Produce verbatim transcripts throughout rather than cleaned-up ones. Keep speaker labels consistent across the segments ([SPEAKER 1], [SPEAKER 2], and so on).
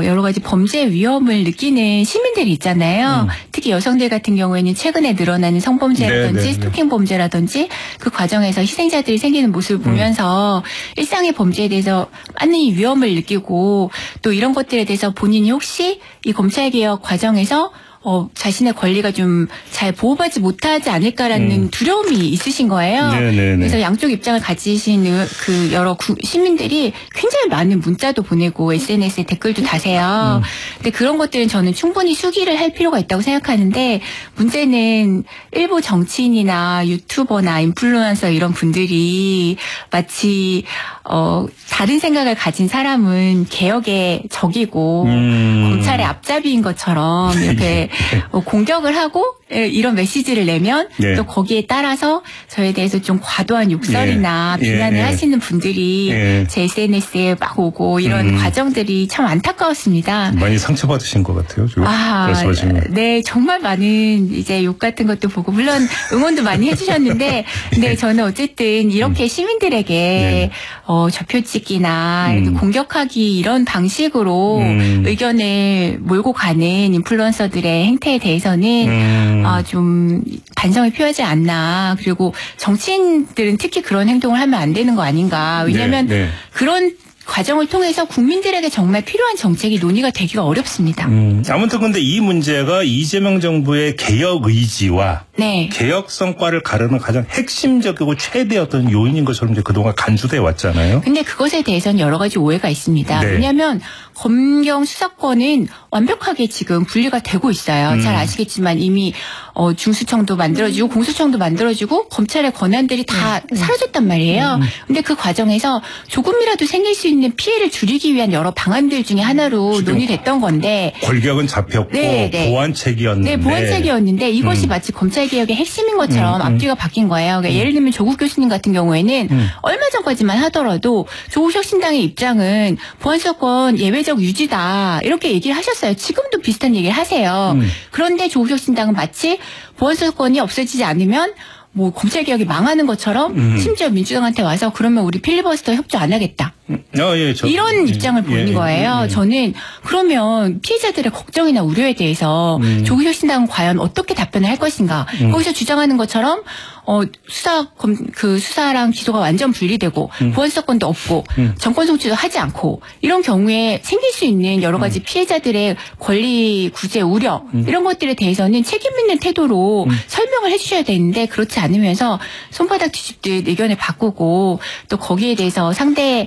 [SPEAKER 1] 여러 가지 범죄 위험을 느끼는 시민들이 있잖아요. 음. 특히 여성들 같은 경우에는 최근에 늘어나는 성범죄라든지 네네네. 스토킹 범죄라든지 그 과정에서 희생자들이 생기는 모습을 보면서 음. 일상의 범죄에 대해서 많은 위험을 느끼고 또 이런 것들에 대해서 본인이 혹시 이 검찰개혁 과정에서 어, 자신의 권리가 좀 잘 보호받지 못하지 않을까라는 음. 두려움이 있으신 거예요. 네네네. 그래서 양쪽 입장을 가지신 그 여러 구, 시민들이 굉장히 많은 문자도 보내고 에스엔에스에 댓글도 다세요. 음. 근데 그런 것들은 저는 충분히 수기를 할 필요가 있다고 생각하는데 문제는 일부 정치인이나 유튜버나 인플루언서 이런 분들이 마치 어, 다른 생각을 가진 사람은 개혁의 적이고 음. 검찰의 앞잡이인 것처럼 이렇게 공격을 하고 이런 메시지를 내면 네. 또 거기에 따라서 저에 대해서 좀 과도한 욕설이나 예. 비난을 예. 하시는 분들이 예. 제 에스엔에스에 막 오고 이런 음. 과정들이 참 안타까웠습니다.
[SPEAKER 2] 많이 상처받으신 것 같아요. 지금
[SPEAKER 1] 아, 말씀하시면. 네, 정말 많은 이제 욕 같은 것도 보고 물론 응원도 많이 해주셨는데, 네, 예. 저는 어쨌든 이렇게 시민들에게 예. 어, 좌표찍기나 음. 이렇게 공격하기 이런 방식으로 음. 의견을 몰고 가는 인플루언서들의 행태에 대해서는 음. 아, 좀 반성이 필요하지 않나. 그리고 정치인들은 특히 그런 행동을 하면 안 되는 거 아닌가. 왜냐하면 네, 네. 그런 과정을 통해서 국민들에게 정말 필요한 정책이 논의가 되기가 어렵습니다.
[SPEAKER 2] 음, 아무튼 근데 이 문제가 이재명 정부의 개혁 의지와 네. 개혁 성과를 가르는 가장 핵심적이고 최대 어떤 요인인 것처럼 이제 그동안 간주돼 왔잖아요.
[SPEAKER 1] 근데 그것에 대해서는 여러 가지 오해가 있습니다. 네. 왜냐하면 검경 수사권은 완벽하게 지금 분리가 되고 있어요. 음. 잘 아시겠지만 이미 어, 중수청도 만들어지고 공수청도 만들어지고 검찰의 권한들이 다 음. 사라졌단 말이에요. 음. 근데 그 과정에서 조금이라도 생길 수 있는 피해를 줄이기 위한 여러 방안들 중에 하나로 그렇죠. 논의됐던 건데
[SPEAKER 2] 권력은 잡혔고 네, 네. 보완책이었는데
[SPEAKER 1] 네, 보완책이었는데 이것이 음. 마치 검찰개혁의 핵심인 것처럼 음. 앞뒤가 바뀐 거예요. 그러니까 음. 예를 들면 조국 교수님 같은 경우에는 음. 얼마 전까지만 하더라도 조국 혁신당의 입장은 보안수사권 예외적 유지다 이렇게 얘기를 하셨어요. 지금도 비슷한 얘기를 하세요. 음. 그런데 조국 혁신당은 마치 보안수사권이 없어지지 않으면 뭐 검찰개혁이 망하는 것처럼 음. 심지어 민주당한테 와서 그러면 우리 필리버스터 협조 안 하겠다.
[SPEAKER 2] 어, 예, 저,
[SPEAKER 1] 이런
[SPEAKER 2] 예,
[SPEAKER 1] 입장을 보이는
[SPEAKER 2] 예,
[SPEAKER 1] 거예요.
[SPEAKER 2] 예, 예.
[SPEAKER 1] 저는 그러면 피해자들의 걱정이나 우려에 대해서 음. 조국 혁신당은 과연 어떻게 답변을 할 것인가. 음. 거기서 주장하는 것처럼 어, 수사, 검, 그 수사랑 기소가 완전 분리되고 음. 보안수사권도 없고 음. 정권 송치도 하지 않고 이런 경우에 생길 수 있는 여러 가지 음. 피해자들의 권리 구제 우려 음. 이런 것들에 대해서는 책임 있는 태도로 음. 설명을 해 주셔야 되는데 그렇지 않으면서 손바닥 뒤집듯 의견을 바꾸고 또 거기에 대해서 상대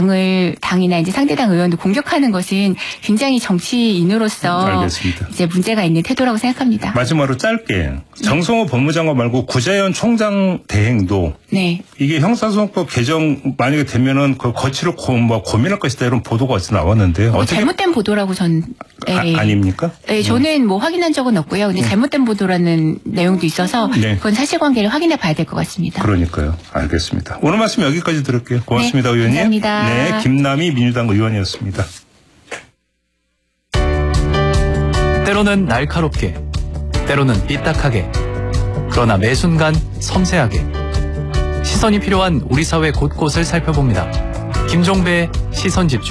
[SPEAKER 1] 당을 당이나 이제 상대당 의원을 공격하는 것은 굉장히 정치인으로서
[SPEAKER 2] 알겠습니다.
[SPEAKER 1] 이제 문제가 있는 태도라고 생각합니다.
[SPEAKER 2] 마지막으로 짧게 정성호 네. 법무장관 말고 구자현 총장 대행도 네. 이게 형사소송법 개정 만약에 되면은 그 거치를 고, 뭐 고민할 것이다 이런 보도가 어디서 나왔는데요.
[SPEAKER 1] 어떻게 잘못된 보도라고 전
[SPEAKER 2] 네. 아, 아닙니까?
[SPEAKER 1] 네, 저는 뭐 확인한 적은 없고요. 근데 네. 잘못된 보도라는 내용도 있어서 네. 그건 사실관계를 확인해 봐야 될 것 같습니다.
[SPEAKER 2] 그러니까요. 알겠습니다. 오늘 말씀 여기까지 들을게요. 고맙습니다,
[SPEAKER 1] 네,
[SPEAKER 2] 의원님.
[SPEAKER 1] 감사합니다.
[SPEAKER 2] 네, 김남희 민주당 의원이었습니다.
[SPEAKER 3] 때로는 날카롭게, 때로는 삐딱하게, 그러나 매 순간 섬세하게 시선이 필요한 우리 사회 곳곳을 살펴봅니다. 김종배의 시선집중.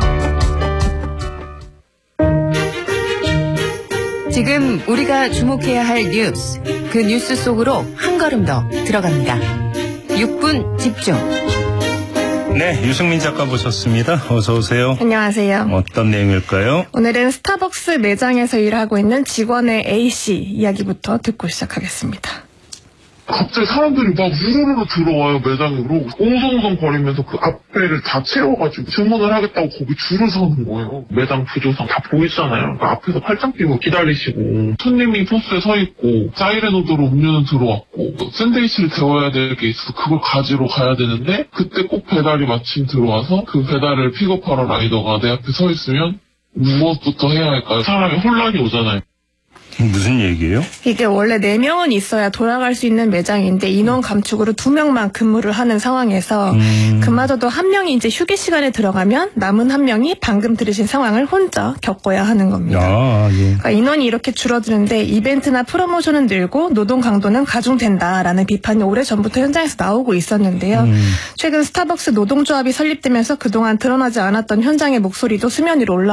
[SPEAKER 4] 지금 우리가 주목해야 할 뉴스, 그 뉴스 속으로 한 걸음 더 들어갑니다. 육 분 집중.
[SPEAKER 2] 네, 유승민 작가 모셨습니다. 어서 오세요.
[SPEAKER 5] 안녕하세요.
[SPEAKER 2] 어떤 내용일까요?
[SPEAKER 5] 오늘은 스타벅스 매장에서 일하고 있는 직원의 A씨 이야기부터 듣고 시작하겠습니다.
[SPEAKER 6] 갑자기 사람들이 막 우르르 들어와요, 매장으로. 옹성성 거리면서 그 앞에를 다 채워가지고 주문을 하겠다고 거기 줄을 서는 거예요. 매장 구조상 다 보이잖아요. 그러니까 앞에서 팔짱 끼고 기다리시고 손님이 포스에 서 있고 사이렌 오더로 음료는 들어왔고 샌드위치를 데워야 될 게 있어서 그걸 가지러 가야 되는데 그때 꼭 배달이 마침 들어와서 그 배달을 픽업하러 라이더가 내 앞에 서 있으면 무엇부터 해야 할까요? 사람이 혼란이 오잖아요.
[SPEAKER 2] 무슨 얘기예요?
[SPEAKER 5] 이게 원래 네 명은 있어야 돌아갈 수 있는 매장인데 인원 감축으로 두 명만 근무를 하는 상황에서 음. 그마저도 한 명이 이제 휴게 시간에 들어가면 남은 한 명이 방금 들으신 상황을 혼자 겪어야 하는 겁니다.
[SPEAKER 2] 아, 예.
[SPEAKER 5] 그러니까 인원이 이렇게 줄어드는데 이벤트나 프로모션은 늘고 노동 강도는 가중된다라는 비판이 오래전부터 현장에서 나오고 있었는데요. 음. 최근 스타벅스 노동조합이 설립되면서 그동안 드러나지 않았던 현장의 목소리도 수면 위로 올라